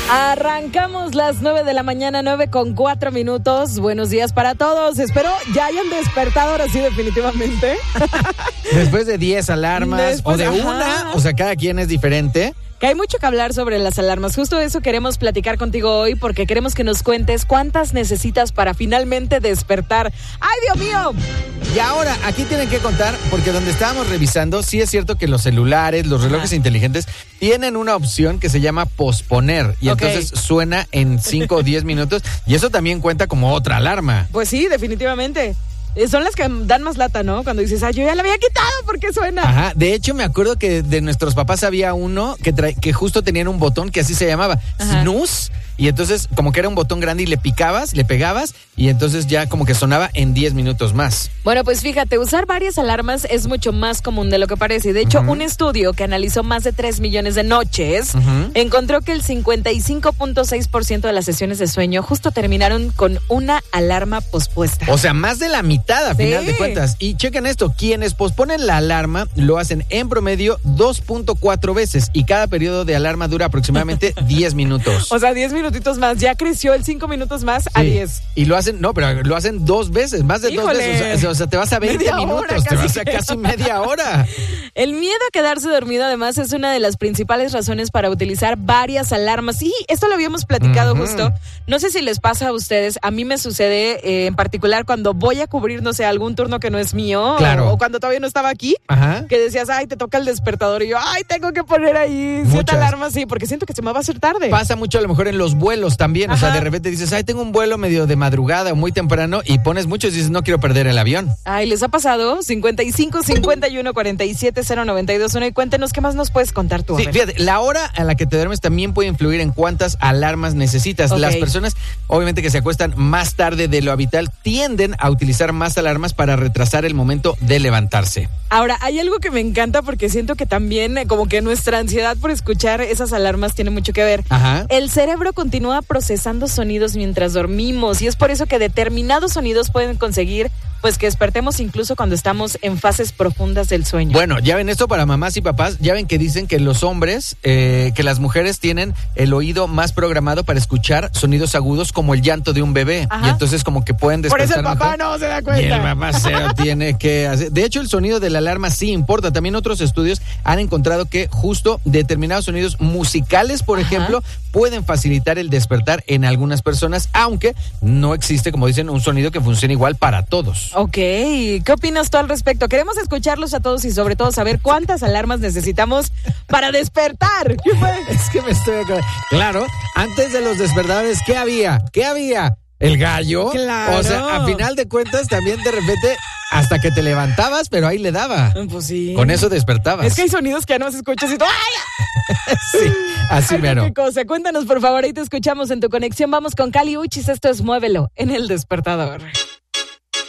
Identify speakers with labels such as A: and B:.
A: Arrancamos las 9 de la mañana, 9:04. Buenos días para todos. Espero ya hayan despertado ahora sí definitivamente.
B: Después de 10 alarmas o de una, o sea, cada quien es diferente.
A: Que hay mucho que hablar sobre las alarmas. Justo eso queremos platicar contigo hoy porque queremos que nos cuentes cuántas necesitas para finalmente despertar. ¡Ay, Dios mío!
B: Y ahora, aquí tienen que contar, porque donde estábamos revisando, sí es cierto que los celulares, los relojes inteligentes, tienen una opción que se llama posponer. Y entonces suena en 5 o 10 minutos. Y eso también cuenta como otra alarma.
A: Pues sí, definitivamente. Son las que dan más lata, ¿no? Cuando dices, yo ya la había quitado, ¿por qué suena?
B: Ajá, de hecho me acuerdo que de nuestros papás había uno que justo tenían un botón que así se llamaba, snooze, y entonces como que era un botón grande y le picabas, le pegabas, y entonces ya como que sonaba en 10 minutos más.
A: Bueno, pues fíjate, usar varias alarmas es mucho más común de lo que parece. De hecho, un estudio que analizó más de 3 millones de noches encontró que el 55.6% de las sesiones de sueño justo terminaron con una alarma pospuesta.
B: O sea, más de la mitad a final de cuentas. Y chequen esto, quienes posponen la alarma lo hacen en promedio 2.4 veces y cada periodo de alarma dura aproximadamente 10 minutos.
A: O sea, 10 minutitos más, ya creció el 5 minutos más a 10.
B: Y lo hacen, pero lo hacen 2 veces, más de 2 veces. O sea, te vas a 20 minutos, te vas a casi media hora.
A: El miedo a quedarse dormido además es una de las principales razones para utilizar varias alarmas. Sí, esto lo habíamos platicado justo. No sé si les pasa a ustedes, a mí me sucede en particular cuando voy a cubrir, no sé, algún turno que no es mío, o cuando todavía no estaba aquí, que decías, te toca el despertador, y yo, tengo que poner ahí 7 alarmas, sí, porque siento que se me va a hacer tarde.
B: Pasa mucho a lo mejor en los vuelos también, o sea, de repente dices, tengo un vuelo medio de madrugada o muy temprano, y pones muchos y dices, no quiero perder el avión.
A: ¿Les ha pasado? 55 51 47 0921 y cuéntenos qué más nos puedes contar tú.
B: Sí, fíjate, la hora a la que te duermes también puede influir en cuántas alarmas necesitas. Las personas, obviamente, que se acuestan más tarde de lo habitual, tienden a utilizar más alarmas para retrasar el momento de levantarse.
A: Ahora, hay algo que me encanta porque siento que también como que nuestra ansiedad por escuchar esas alarmas tiene mucho que ver. El cerebro continúa procesando sonidos mientras dormimos y es por eso que determinados sonidos pueden conseguir pues que despertemos incluso cuando estamos en fases profundas del sueño.
B: Bueno, ya ven esto para mamás y papás, ya ven que dicen que los hombres, que las mujeres tienen el oído más programado para escuchar sonidos agudos como el llanto de un bebé. Y entonces como que pueden despertar.
A: Por eso el papá no se da cuenta.
B: Y el papá se lo tiene que hacer. De hecho, el sonido de la alarma sí importa. También otros estudios han encontrado que justo determinados sonidos musicales, por ejemplo, pueden facilitar el despertar en algunas personas, aunque no existe, como dicen, un sonido que funcione igual para todos.
A: Ok, ¿qué opinas tú al respecto? Queremos escucharlos a todos y sobre todo saber cuántas alarmas necesitamos para despertar.
B: Es que me estoy acordando. Claro, antes de los despertadores, ¿qué había? ¿El gallo?
A: Claro.
B: O sea, a final de cuentas también de repente hasta que te levantabas, pero ahí le daba.
A: Pues sí.
B: Con eso despertabas.
A: Es que hay sonidos que ya no se escuchas y tú ¡ay!
B: Sí, así mero.
A: Qué cosa. Cuéntanos, por favor, ahí te escuchamos en tu conexión. Vamos con Kali Uchis. Esto es Muévelo en El Despertador.